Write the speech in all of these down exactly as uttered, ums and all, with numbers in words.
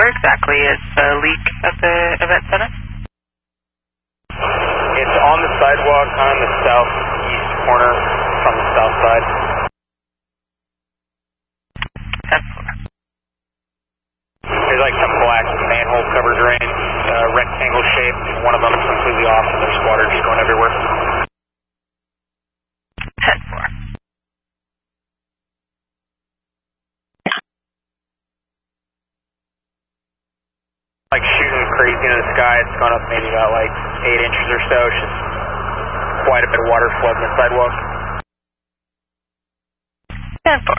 where exactly is the leak at the event center? It's on the sidewalk on the southeast corner from the south side. There's like some black manhole cover drain, uh, rectangle shape. One of them is completely off and there's water just going everywhere. ten four. Like shooting crazy into the sky. It's gone up maybe about like eight inches or so. It's just quite a bit of water flooding the sidewalk. ten four.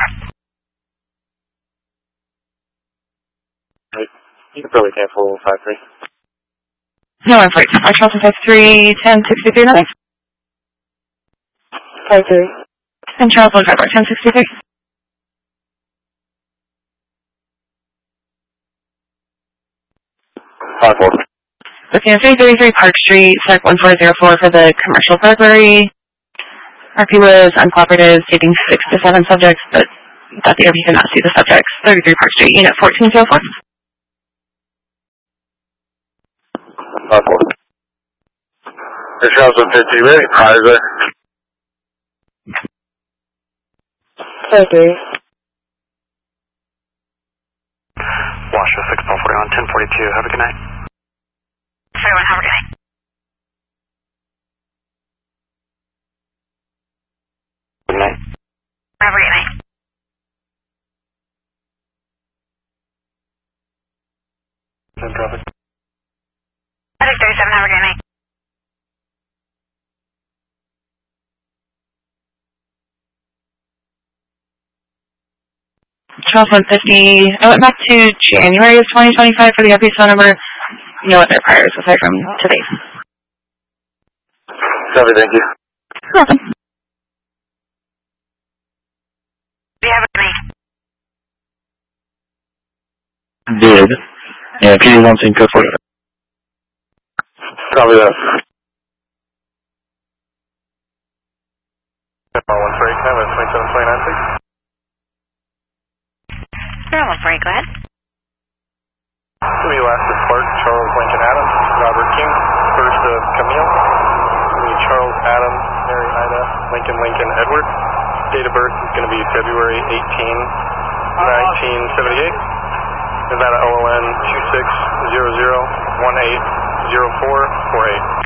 You can probably cancel five three. No, I'm sorry. I Charleston five three, ten sixty-three, nothing. five three. And Charleston five four, ten sixty-three. five four. Looking at three thirty-three Park Street, Sec one four zero four for the commercial burglary. R P was uncooperative, stating six to seven subjects, but that the R P did not see the subjects. thirty-three Park Street, unit fourteen oh four. five four. There's Charleston fifty, ready? Kaiser. five three. Washer six four forty-one, ten forty-two. Have a good night. Everyone, have a good night. Good night. Have a good night. ten traffic. six thirty-seven, have a good night. Charles one fifty. I went back to January of twenty twenty-five for the R P phone number. No other priors aside from today. Copy, thank you. You're welcome. Do you have a night? Did. Yeah, P one scene code forty. Copy that. one break time at twenty-seven twenty-nine, please. Zero one four eight, go ahead. We last report Charles Lincoln Adams, Robert King, first of Camille. We Charles Adams, Mary Ida, Lincoln Lincoln Edward. Date of birth is going to be February eighteenth, nineteen seventy-eight. Nevada O L N two six zero zero one eight zero four four eight.